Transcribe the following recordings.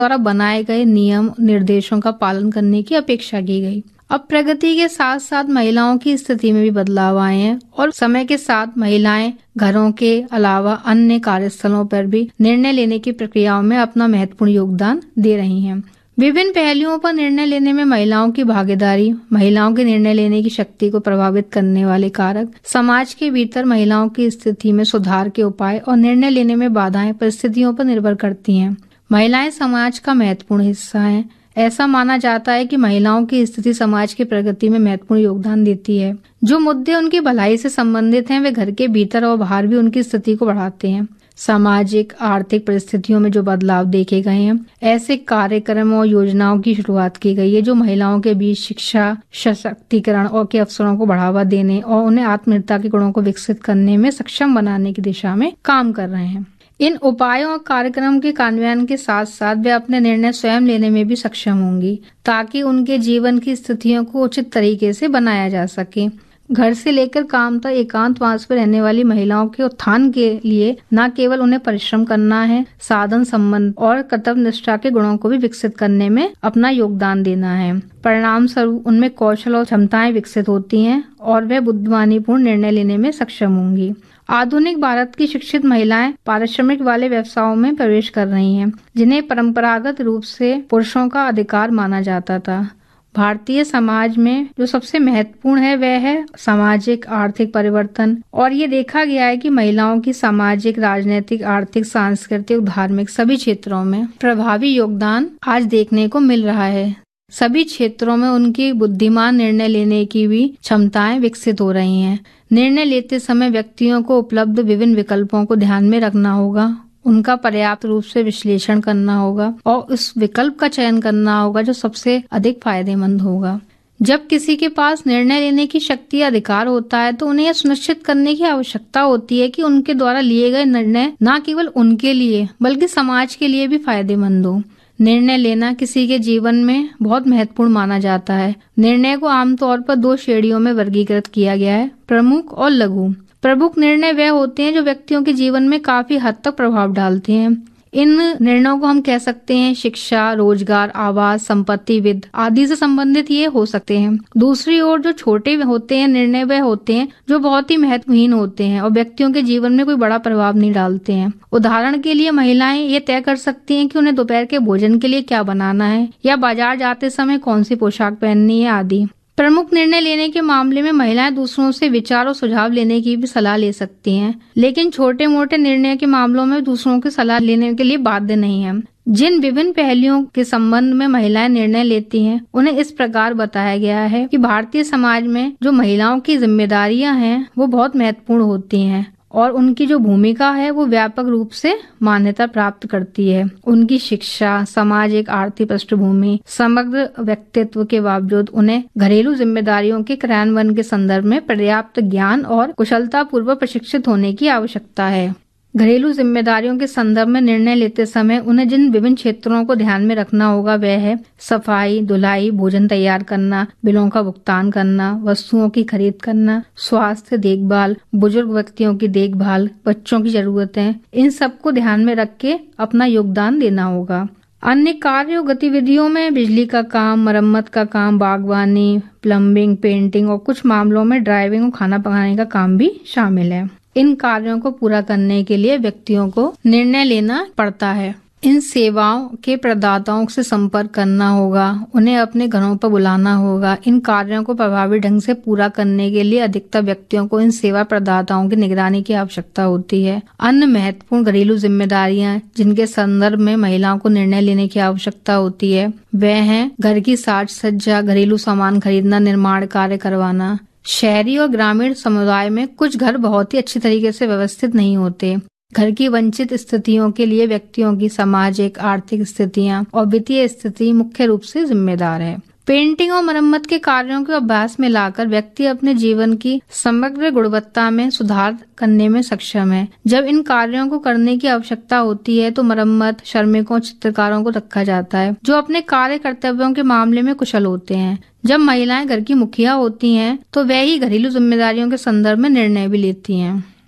द्वारा बनाए गए नियम निर्देशों का पालन करने की अपेक्षा की गई। अब प्रगति के साथ साथ महिलाओं की स्थिति में भी बदलाव आए हैं और समय के साथ महिलाएं घरों के अलावा अन्य कार्यस्थलों पर भी निर्णय लेने की प्रक्रियाओं में अपना महत्वपूर्ण योगदान दे रही हैं। विभिन्न पहलुओं पर निर्णय लेने में महिलाओं की भागीदारी, महिलाओं के निर्णय लेने की शक्ति को प्रभावित करने वाले कारक, समाज के भीतर महिलाओं की स्थिति में सुधार के उपाय और निर्णय लेने में बाधाएं परिस्थितियों पर निर्भर करती हैं। महिलाएं समाज का महत्वपूर्ण हिस्सा हैं। ऐसा माना जाता है कि महिलाओं की स्थिति समाज की प्रगति में महत्वपूर्ण योगदान देती है। जो मुद्दे उनकी भलाई से संबंधित हैं, वे घर के भीतर और बाहर भी उनकी स्थिति को बढ़ाते हैं। सामाजिक आर्थिक परिस्थितियों में जो बदलाव देखे गए हैं, ऐसे कार्यक्रम और योजनाओं की शुरुआत की गई है जो महिलाओं के बीच शिक्षा, सशक्तिकरण और के अवसरों को बढ़ावा देने और उन्हें आत्मनिर्भरता के गुणों को विकसित करने में सक्षम बनाने की दिशा में काम कर रहे हैं। इन उपायों और कार्यक्रम के कार्यान्वयन के साथ साथ वे अपने निर्णय स्वयं लेने में भी सक्षम होंगी, ताकि उनके जीवन की स्थितियों को उचित तरीके से बनाया जा सके। घर से लेकर काम तक एकांतवास पर रहने वाली महिलाओं के उत्थान के लिए न केवल उन्हें परिश्रम करना है, साधन संबंध और कर्तव्य निष्ठा के गुणों को भी विकसित करने में अपना योगदान देना है। परिणाम स्वरूप उनमें कौशल और क्षमताएं विकसित होती हैं और वे बुद्धिमानीपूर्ण निर्णय लेने में सक्षम होंगी। आधुनिक भारत की शिक्षित महिलाएं पारिश्रमिक वाले व्यवसायों में प्रवेश कर रही हैं, जिन्हें परंपरागत रूप से पुरुषों का अधिकार माना जाता था। भारतीय समाज में जो सबसे महत्वपूर्ण है वह है सामाजिक आर्थिक परिवर्तन, और ये देखा गया है कि महिलाओं की सामाजिक, राजनीतिक, आर्थिक, सांस्कृतिक, धार्मिक सभी क्षेत्रों में प्रभावी योगदान आज देखने को मिल रहा है। सभी क्षेत्रों में उनकी बुद्धिमान निर्णय लेने की भी क्षमताएं विकसित हो रही हैं। निर्णय लेते समय व्यक्तियों को उपलब्ध विभिन्न विकल्पों को ध्यान में रखना होगा, उनका पर्याप्त रूप से विश्लेषण करना होगा और उस विकल्प का चयन करना होगा जो सबसे अधिक फायदेमंद होगा। जब किसी के पास निर्णय लेने की शक्ति या अधिकार होता है तो उन्हें यह सुनिश्चित करने की आवश्यकता होती है कि उनके द्वारा लिए गए निर्णय न केवल उनके लिए बल्कि समाज के लिए भी फायदेमंद हो। निर्णय लेना किसी के जीवन में बहुत महत्वपूर्ण माना जाता है। निर्णय को आमतौर पर 2 श्रेणियों में वर्गीकृत किया गया है, प्रमुख और लघु। प्रमुख निर्णय वह होते हैं जो व्यक्तियों के जीवन में काफी हद तक प्रभाव डालते हैं। इन निर्णयों को हम कह सकते हैं शिक्षा, रोजगार, आवास, संपत्ति, वित्त आदि से संबंधित ये हो सकते हैं। दूसरी ओर जो छोटे होते हैं निर्णय वह होते हैं जो बहुत ही महत्वहीन होते हैं और व्यक्तियों के जीवन में कोई बड़ा प्रभाव नहीं डालते हैं। उदाहरण के लिए महिलाएं ये तय कर सकती हैं कि उन्हें दोपहर के भोजन के लिए क्या बनाना है या बाजार जाते समय कौन सी पोशाक पहननी है आदि। प्रमुख निर्णय लेने के मामले में महिलाएं दूसरों से विचार और सुझाव लेने की भी सलाह ले सकती हैं, लेकिन छोटे मोटे निर्णय के मामलों में दूसरों की सलाह लेने के लिए बाध्य नहीं है। जिन विभिन्न पहलुओं के संबंध में महिलाएं निर्णय लेती हैं, उन्हें इस प्रकार बताया गया है कि भारतीय समाज में जो महिलाओं की जिम्मेदारियां हैं वो बहुत महत्वपूर्ण होती हैं और उनकी जो भूमिका है वो व्यापक रूप से मान्यता प्राप्त करती है। उनकी शिक्षा, सामाजिक आर्थिक पृष्ठभूमि, समग्र व्यक्तित्व के बावजूद उन्हें घरेलू जिम्मेदारियों के क्रियान्वयन के संदर्भ में पर्याप्त ज्ञान और कुशलता पूर्वक प्रशिक्षित होने की आवश्यकता है। घरेलू जिम्मेदारियों के संदर्भ में निर्णय लेते समय उन्हें जिन विभिन्न क्षेत्रों को ध्यान में रखना होगा वह है सफाई, धुलाई, भोजन तैयार करना, बिलों का भुगतान करना, वस्तुओं की खरीद करना, स्वास्थ्य देखभाल, बुजुर्ग व्यक्तियों की देखभाल, बच्चों की जरूरतें, इन सबको ध्यान में रख के अपना योगदान देना होगा। अन्य कार्य और गतिविधियों में बिजली का काम, मरम्मत का काम, बागवानी, प्लम्बिंग, पेंटिंग और कुछ मामलों में ड्राइविंग और खाना पकाने का काम भी शामिल है। इन कार्यों को पूरा करने के लिए व्यक्तियों को निर्णय लेना पड़ता है। इन सेवाओं के प्रदाताओं से संपर्क करना होगा, उन्हें अपने घरों पर बुलाना होगा। इन कार्यों को प्रभावी ढंग से पूरा करने के लिए अधिकतर व्यक्तियों को इन सेवा प्रदाताओं की निगरानी की आवश्यकता होती है। अन्य महत्वपूर्ण घरेलू जिम्मेदारियां जिनके संदर्भ में महिलाओं को निर्णय लेने की आवश्यकता होती है वह हैं घर की साज सज्जा, घरेलू सामान खरीदना, निर्माण कार्य करवाना। शहरी और ग्रामीण समुदाय में कुछ घर बहुत ही अच्छी तरीके से व्यवस्थित नहीं होते। घर की वंचित स्थितियों के लिए व्यक्तियों की सामाजिक आर्थिक स्थितियां और वित्तीय स्थिति मुख्य रूप से जिम्मेदार है। पेंटिंग और मरम्मत के कार्यों को अभ्यास में लाकर व्यक्ति अपने जीवन की समग्र गुणवत्ता में सुधार करने में सक्षम है। जब इन कार्यों को करने की आवश्यकता होती है तो मरम्मत, श्रमिकों, चित्रकारों को रखा जाता है जो अपने कार्य कर्तव्यों के मामले में कुशल होते हैं। जब महिलाएं घर की मुखिया होती हैं तो वह ही घरेलू जिम्मेदारियों के संदर्भ में निर्णय भी लेती हैं।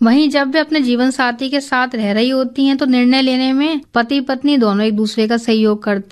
वहीं जब वे अपने जीवन साथी के साथ रह रही होती हैं तो निर्णय लेने में पति पत्नी दोनों एक दूसरे का सहयोग करते